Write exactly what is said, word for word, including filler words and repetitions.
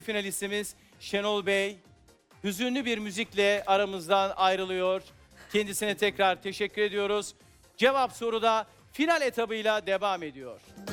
Finalistimiz Şenol Bey hüzünlü bir müzikle aramızdan ayrılıyor. Kendisine tekrar teşekkür ediyoruz. Cevap soruda final etabıyla devam ediyor.